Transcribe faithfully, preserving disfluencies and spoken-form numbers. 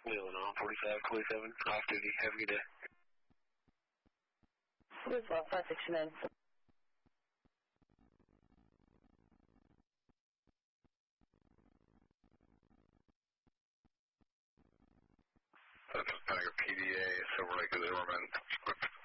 Wheeling on forty-five twenty-seven, off duty. Have a good day. Louisville, five sixty-nine. That's Tiger P D A, Silver Lake, Zimmerman,